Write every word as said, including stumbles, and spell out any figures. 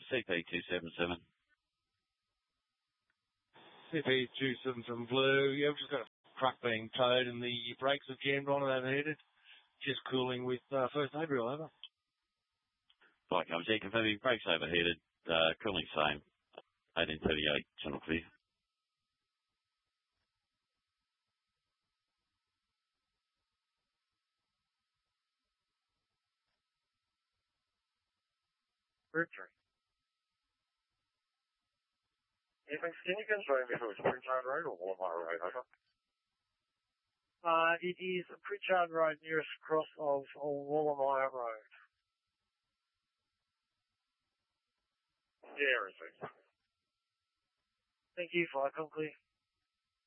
C P two seven seven. C P two seven seven Blue. Yeah, we've just got a truck being towed and the brakes have jammed on and overheated. Just cooling with uh, first aid reel, over. Flight comes here, confirming brakes overheated, uh, cooling same. eighteen thirty-eight, channel clear. Victory. Evening, can you confirm if it was Pritchard Road or Walmart Road, over? Uh, it is Pritchard Road, nearest cross of Wallamaya Road. Yeah, received. Thank you, Flight Clear.